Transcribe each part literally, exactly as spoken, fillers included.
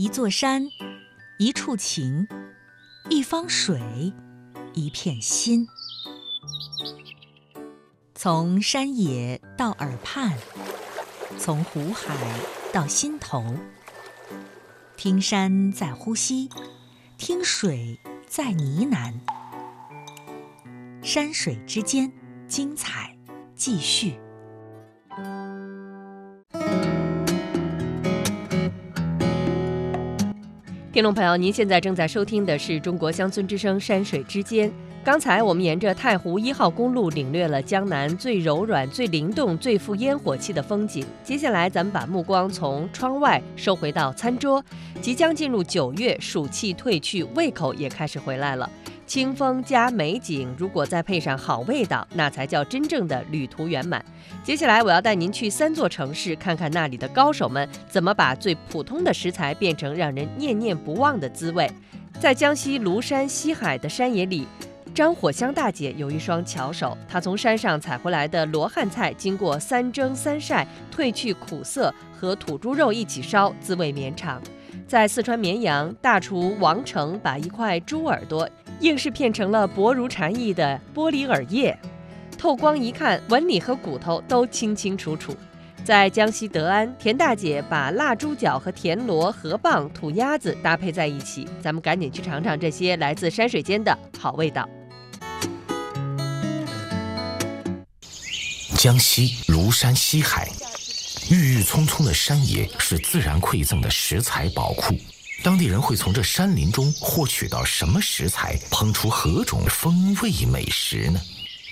一座山，一处情，一方水，一片心。从山野到耳畔，从湖海到心头，听山在呼吸，听水在呢喃。山水之间，精彩继续。 听众朋友，您现在正在收听的是中国乡村之声山水之间。刚才我们沿着太湖一号公路领略了江南最柔软、最灵动、最富烟火气的风景。接下来咱们把目光从窗外收回到餐桌。即将进入九月，暑气退去，胃口也开始回来了。清风加美景，如果再配上好味道，那才叫真正的旅途圆满。接下来我要带您去三座城市，看看那里的高手们怎么把最普通的食材变成让人念念不忘的滋味。在江西庐山西海的山野里，张火香大姐有一双巧手，她从山上采回来的罗汉菜，经过三蒸三晒，褪去苦涩，和土猪肉一起烧，滋味绵长。在四川绵阳，大厨王成把一块猪耳朵硬是片成了薄如蝉翼的玻璃耳叶，透光一看，纹理和骨头都清清楚楚。在江西德安，田大姐把腊猪脚和田螺、河蚌、土鸭子搭配在一起，咱们赶紧去尝尝这些来自山水间的好味道。 江西庐山西海，郁郁葱葱的山野是自然馈赠的食材宝库。当地人会从这山林中获取到什么食材，烹出何种风味美食呢？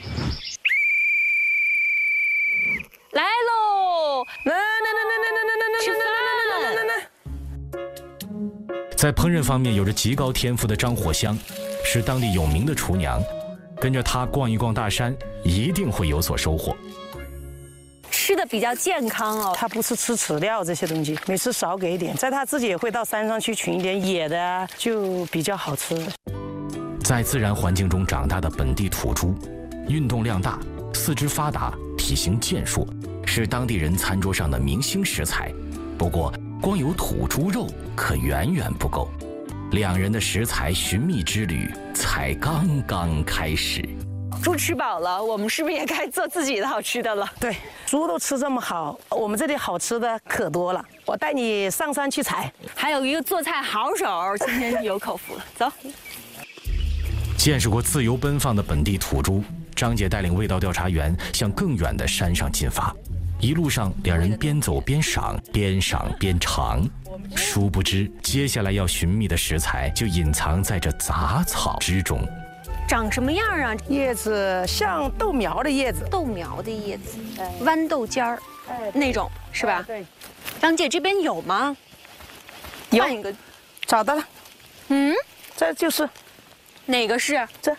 来喽！ 来来来来来来来吃饭来来来来！ 在烹饪方面有着极高天赋的张火香，是当地有名的厨娘。跟着她逛一逛大山，一定会有所收获。 吃的比较健康哦， 他不是吃饲料这些东西，每次少给一点。在他自己也会到山上去取一点野的啊，就比较好吃。 在自然环境中长大的本地土猪，运动量大，四肢发达，体型健硕，是当地人餐桌上的明星食材。不过，光有土猪肉可远远不够，两人的食材寻觅之旅才刚刚开始。 猪吃饱了，我们是不是也该做自己的好吃的了？ 对，猪都吃这么好，我们这里好吃的可多了。我带你上山去采。 还有一个做菜好手，今天有口福了。走。 见识过自由奔放的本地土猪，张姐带领味道调查员向更远的山上进发。一路上，两人边走边赏，边赏边尝。殊不知，接下来要寻觅的食材就隐藏在这杂草之中。 长什么样啊？ 叶子像豆苗的叶子， 豆苗的叶子，豌豆尖儿，那种是吧？ 对。 张姐这边有吗？ 有换一个， 找到了。 嗯， 这就是哪个是？ 这，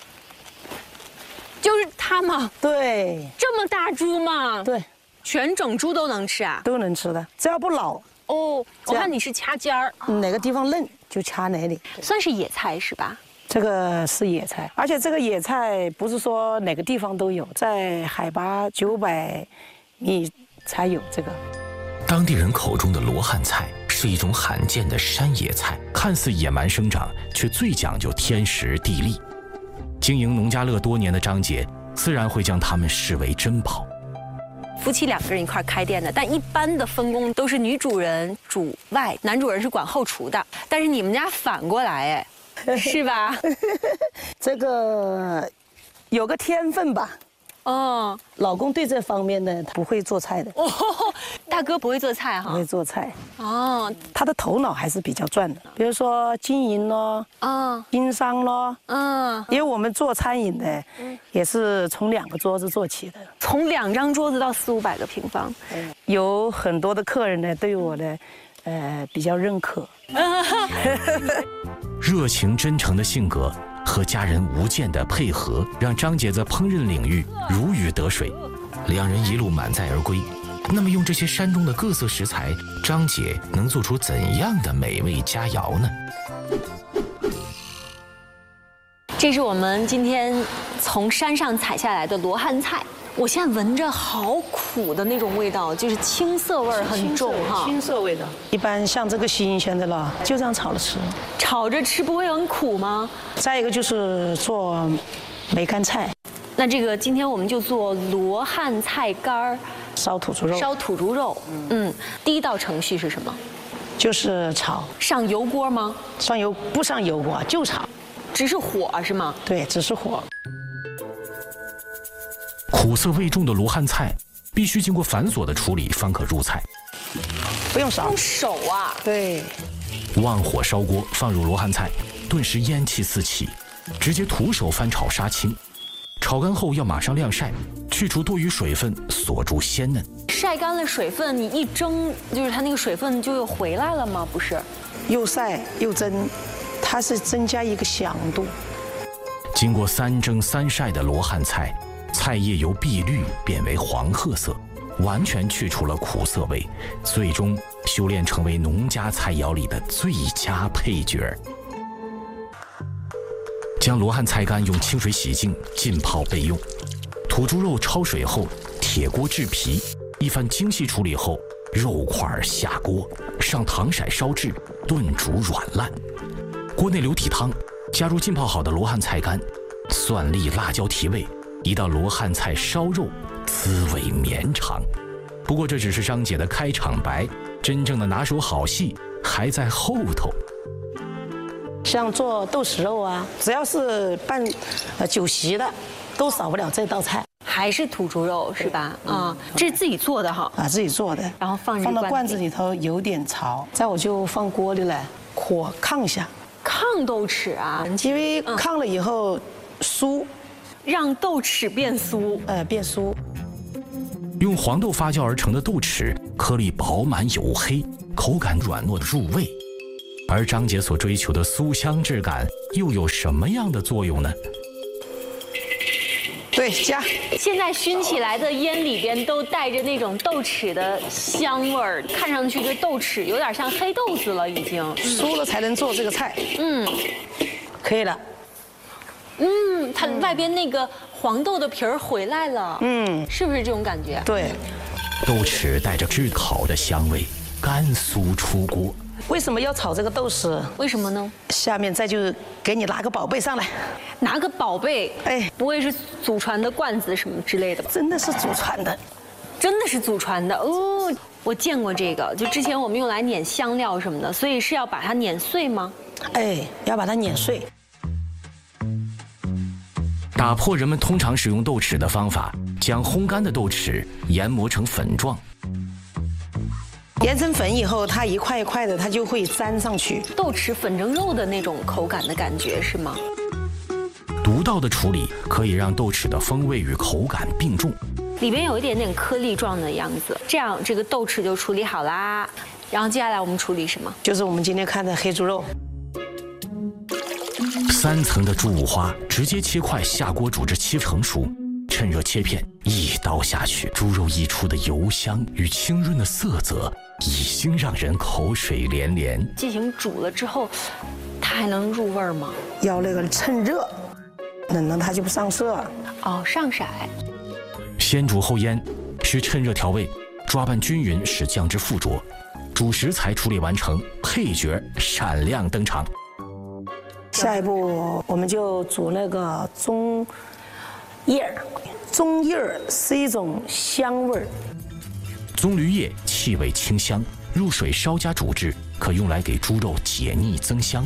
就是它吗？ 对。 这么大猪吗？ 对。 全整猪都能吃啊？ 都能吃的，只要不老。 哦，我看你是掐尖儿， 哪个地方嫩就掐哪里。 算是野菜是吧？ 这个是野菜，而且这个野菜不是说哪个地方都有，在海拔九百米才有这个。 当地人口中的罗汉菜是一种罕见的山野菜，看似野蛮生长，却最讲究天时地利。经营农家乐多年的张姐，自然会将它们视为珍宝。 夫妻两个人一块开店的，但一般的分工都是女主人主外，男主人是管后厨的。但是你们家反过来，哎，是吧？ 这个有个天分吧。 哦， 老公对这方面呢不会做菜的。 哦，大哥不会做菜哈？ 不会做菜。 哦， 他的头脑还是比较转的，比如说经营咯， 啊， 经商咯， 嗯， 因为我们做餐饮的，也是从两个桌子做起的， 从两张桌子到四五百个平方， 有很多的客人呢对我的，呃，比较认可。 热情真诚的性格和家人无间的配合，让张姐在烹饪领域如鱼得水。两人一路满载而归。那么用这些山中的各色食材，张姐能做出怎样的美味佳肴呢？ 这是我们今天从山上采下来的罗汉菜， 我现在闻着好苦的那种味道，就是青涩味儿很重哈。 青涩味道。一般像这个新鲜的了，就这样炒着吃。 炒着吃不会很苦吗？ 再一个就是做梅干菜。 那这个今天我们就做罗汉菜干儿， 烧土猪肉。 烧土猪肉。嗯，第一道程序是什么？ 就是炒。 上油锅吗？ 上油不上油锅就炒， 只是火是吗？ 对，只是火。 苦涩味重的罗汉菜必须经过繁琐的处理方可入菜。 不用烧。 用手啊？ 对。 旺火烧锅，放入罗汉菜，顿时烟气四起，直接徒手翻炒杀青。炒干后要马上晾晒，去除多余水分，锁住鲜嫩。 晒干了水分，你一蒸，就是它那个水分就又回来了吗？不是， 又晒又蒸，它是增加一个响度。 经过三蒸三晒的罗汉菜，菜叶由碧绿变为黄褐色，完全去除了苦涩味，最终修炼成为农家菜肴里的最佳配角。将罗汉菜干用清水洗净，浸泡备用。土猪肉焯水后，铁锅制皮，一番精细处理后，肉块下锅，上糖色烧制，炖煮软烂。锅内留底汤，加入浸泡好的罗汉菜干，蒜粒、辣椒提味，一道罗汉菜烧肉，滋味绵长。不过这只是张姐的开场白，真正的拿手好戏还在后头。 像做豆豉肉啊，只要是办呃酒席的，都少不了这道菜。 还是土猪肉是吧？啊、嗯，这是自己做的哈。 啊，自己做的。 然后放放到罐子里头，有点潮。再我就放锅里来，火炕下。 炕豆豉啊， 因为炕了以后酥， 让豆豉变酥。 呃，变酥。 用黄豆发酵而成的豆豉，颗粒饱满黝黑，口感软糯入味。而张姐所追求的酥香质感又有什么样的作用呢？ 对，加。 现在熏起来的烟里边都带着那种豆豉的香味儿，看上去这豆豉有点像黑豆子了，已经酥了才能做这个菜。 嗯， 可以了。 嗯，它外边那个黄豆的皮儿回来了。嗯，是不是这种感觉？ 对。 豆豉带着炙烤的香味，干酥出锅。 为什么要炒这个豆豉？ 为什么呢？ 下面再就给你拿个宝贝上来， 拿个宝贝， 哎， 不会是祖传的罐子什么之类的吧？ 真的是祖传的， 真的是祖传的哦。我见过这个，就之前我们用来碾香料什么的，所以是要把它碾碎吗？ 哎，要把它碾碎。 打破人们通常使用豆豉的方法，将烘干的豆豉研磨成粉状。 研成粉以后，它一块一块的，它就会粘上去。 豆豉粉蒸肉的那种口感的感觉是吗？ 独到的处理可以让豆豉的风味与口感并重， 里边有一点点颗粒状的样子，这样这个豆豉就处理好啦。然后接下来我们处理什么？ 就是我们今天看的黑猪肉。 三层的猪五花直接切块下锅煮至七成熟，趁热切片，一刀下去，猪肉溢出的油香与清润的色泽已经让人口水连连。 进行煮了之后，它还能入味吗？ 要那个趁热，冷了它就不上色。 哦，上色。 先煮后腌，需趁热调味，抓拌均匀，使酱汁附着。主食材处理完成，配角闪亮登场。 下一步我们就煮那个棕叶儿，棕叶儿是一种香味儿。 棕榈叶气味清香，入水稍加煮制，可用来给猪肉解腻增香。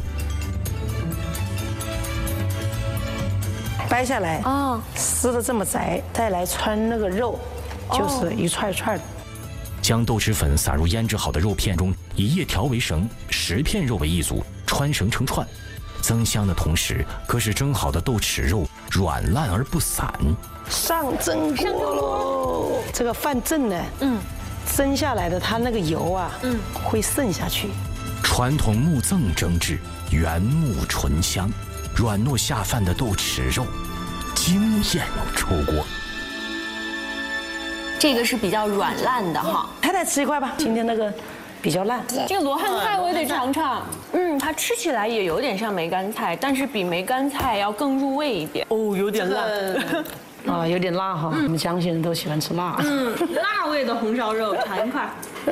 掰下来啊，撕的这么窄，再来穿那个肉，就是一串串的。 将豆豉粉撒入腌制好的肉片中，以叶条为绳，十片肉为一组，穿绳成串。增香的同时，可使蒸好的豆豉肉软烂而不散。 上蒸锅喽！这个饭蒸呢，嗯，蒸下来的它那个油啊，嗯，会渗下去。 传统木甑蒸制，原木醇香，软糯下饭的豆豉肉，惊艳出锅。 这个是比较软烂的哈， 太太吃一块吧，今天那个比较烂。 这个罗汉菜我也得尝尝，嗯，它吃起来也有点像梅干菜，但是比梅干菜要更入味一点。哦，有点烂。 啊，有点辣哈，我们江西人都喜欢吃辣。 嗯，辣味的红烧肉，尝一块。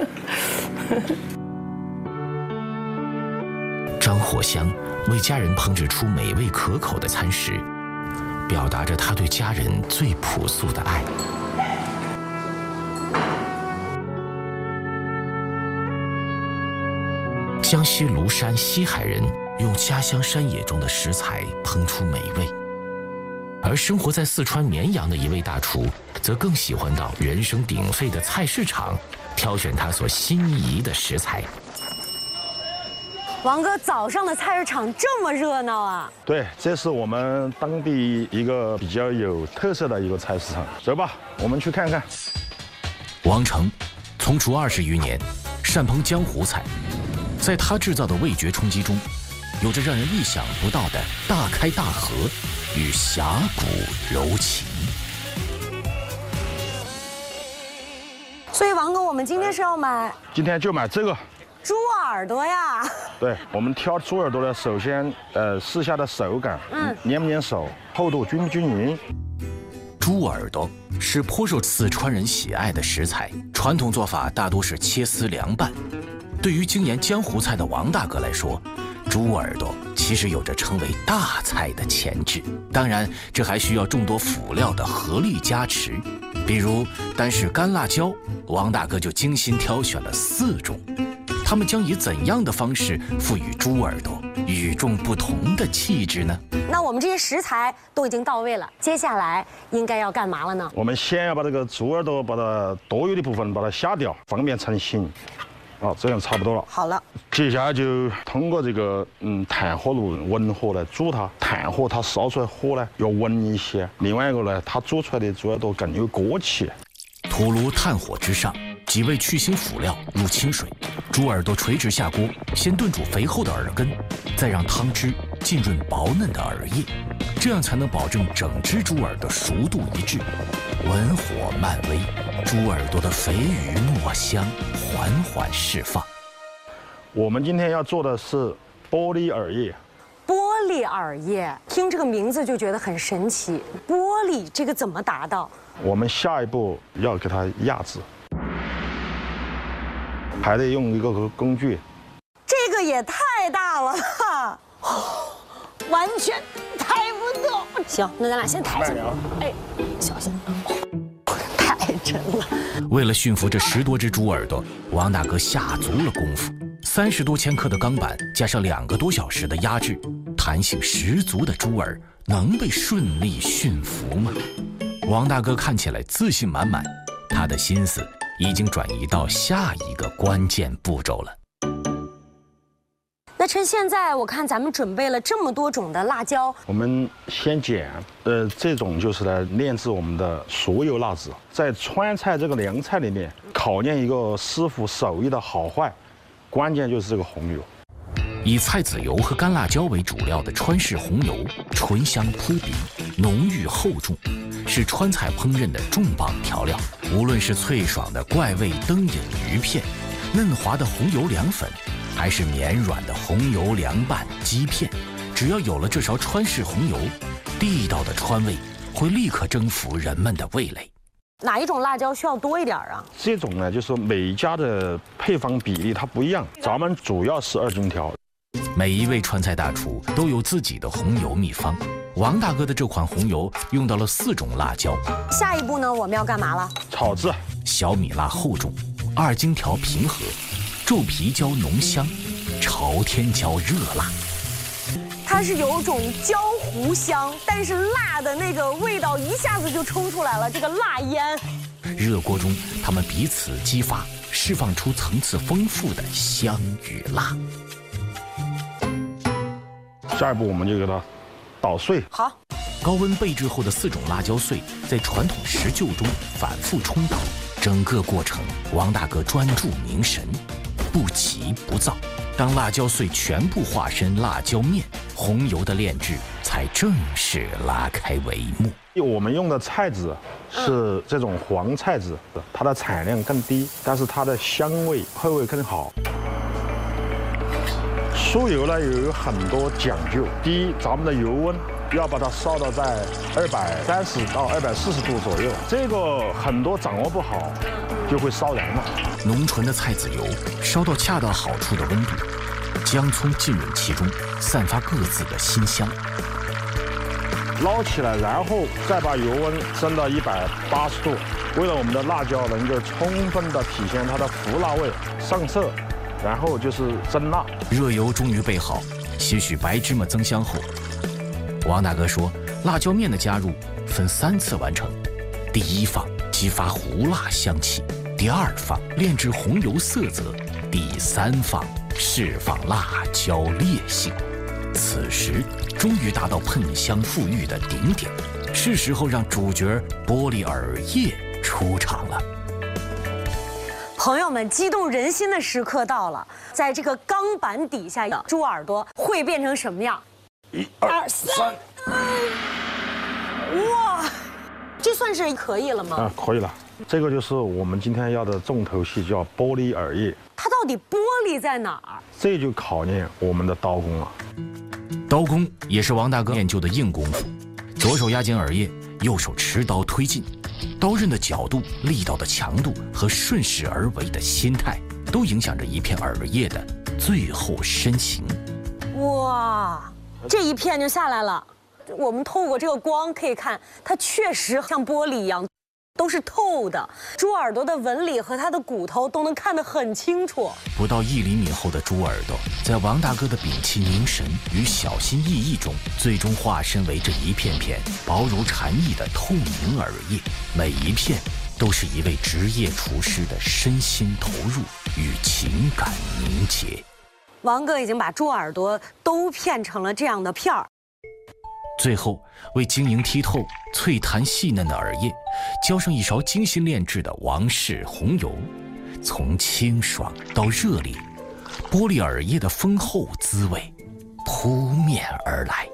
张火香为家人烹制出美味可口的餐食，表达着他对家人最朴素的爱。江西庐山西海人用家乡山野中的食材烹出美味，而生活在四川绵阳的一位大厨，则更喜欢到人声鼎沸的菜市场，挑选他所心仪的食材。 王哥，早上的菜市场这么热闹啊？ 对，这是我们当地一个比较有特色的一个菜市场。走吧，我们去看看。 王成从厨二十余年，擅烹江湖菜，在他制造的味觉冲击中，有着让人意想不到的大开大合与侠骨柔情。 所以王哥，我们今天是要买今天就买这个猪耳朵呀？ 对，我们挑猪耳朵呢，首先呃试下的手感，嗯，粘不粘手，厚度均不均匀。 猪耳朵是颇受四川人喜爱的食材，传统做法大多是切丝凉拌。对于精研江湖菜的王大哥来说，猪耳朵其实有着成为大菜的潜质。当然，这还需要众多辅料的合力加持。比如，单是干辣椒，王大哥就精心挑选了四种。他们将以怎样的方式赋予猪耳朵与众不同的气质呢？ 那我们这些食材都已经到位了，接下来应该要干嘛了呢？ 我们先要把这个猪耳朵把它多余的部分把它下掉，方便成型。好，这样差不多了。 好了， 接下来就通过这个嗯炭火炉文火来煮它，炭火它烧出来火呢要温一些，另外一个呢它煮出来的猪耳朵更有锅气。 土炉炭火之上，几味去腥辅料入清水，猪耳朵垂直下锅，先炖煮肥厚的耳根，再让汤汁浸润薄嫩的耳叶，这样才能保证整只猪耳的熟度一致。文火慢煨，猪耳朵的肥腴糯香缓缓释放。 我们今天要做的是玻璃耳叶。 玻璃耳叶，听这个名字就觉得很神奇。玻璃这个怎么达到？ 我们下一步要给它压制，还得用一个工具。 这个也太大了吧！完全抬不动。行，那咱俩先抬起来。哎，小心，太沉了。 为了驯服这十多只猪耳朵，王大哥下足了功夫。三十多千克的钢板，加上两个多小时的压制，弹性十足的猪耳能被顺利驯服吗？王大哥看起来自信满满，他的心思已经转移到下一个关键步骤了。 那趁现在，我看咱们准备了这么多种的辣椒， 我们先剪，呃，这种就是来炼制我们的所有辣子。在川菜这个凉菜里面，考验一个师傅手艺的好坏，关键就是这个红油。 以菜籽油和干辣椒为主料的川式红油，醇香扑鼻，浓郁厚重，是川菜烹饪的重磅调料。无论是脆爽的怪味灯影鱼片，嫩滑的红油凉粉，还是绵软的红油凉拌鸡片，只要有了这勺川式红油，地道的川味会立刻征服人们的味蕾。 哪一种辣椒需要多一点啊？ 这种呢，就是每一家的配方比例它不一样，咱们主要是二荆条。 每一位川菜大厨都有自己的红油秘方。王大哥的这款红油用到了四种辣椒。 下一步呢，我们要干嘛了？ 炒制。 小米辣厚重，二荆条平和，皱皮椒浓香，朝天椒热辣。 它是有种焦糊香，但是辣的那个味道一下子就冲出来了，这个辣烟。 热锅中，它们彼此激发，释放出层次丰富的香与辣。 下一步我们就给它捣碎。 好， 高温备制后的四种辣椒碎在传统石臼中反复冲捣，整个过程王大哥专注凝神，不急不躁。当辣椒碎全部化身辣椒面，红油的炼制才正式拉开帷幕。 我们用的菜籽是这种黄菜籽，它的产量更低，但是它的香味口味更好。酥油呢有很多讲究，第一，咱们的油温要把它烧到在二百三十到二百四十度左右。这个很多掌握不好，就会烧人了。 浓醇的菜籽油烧到恰到好处的温度，姜葱浸润其中，散发各自的馨香。 捞起来，然后再把油温升到一百八十度，为了我们的辣椒能够充分的体现它的胡辣味上色，然后就是蒸辣。 热油终于备好，些许白芝麻增香后，王大哥说，辣椒面的加入分三次完成：第一放激发胡辣香气，第二放炼制红油色泽，第三放释放辣椒烈性。此时终于达到喷香馥郁的顶点，是时候让主角玻璃耳叶出场了。 朋友们，激动人心的时刻到了，在这个钢板底下，猪耳朵会变成什么样？ 一二三， 哇，这算是可以了吗？ 啊，可以了。这个就是我们今天要的重头戏，叫玻璃耳叶。 它到底玻璃在哪儿？ 这就考验我们的刀工了。 刀工也是王大哥练就的硬功夫，左手压紧耳叶，右手持刀推进，刀刃的角度、力道的强度和顺势而为的心态，都影响着一片耳叶的最后身形。 哇，这一片就下来了。我们透过这个光可以看，它确实像玻璃一样，都是透的。猪耳朵的纹理和它的骨头都能看得很清楚。 不到一厘米厚的猪耳朵，在王大哥的屏气凝神与小心翼翼中，最终化身为这一片片薄如蝉翼的透明耳叶。每一片都是一位职业厨师的身心投入与情感凝结。 王哥已经把猪耳朵都片成了这样的片儿。 最后，为晶莹剔透、脆弹细嫩的耳叶，浇上一勺精心炼制的王氏红油，从清爽到热烈，玻璃耳叶的丰厚滋味扑面而来。